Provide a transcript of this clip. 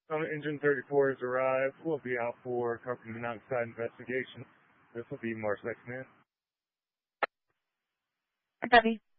Engine 34 has arrived. We'll be out for carbon monoxide investigation. This will be Mars Next Man. Copy.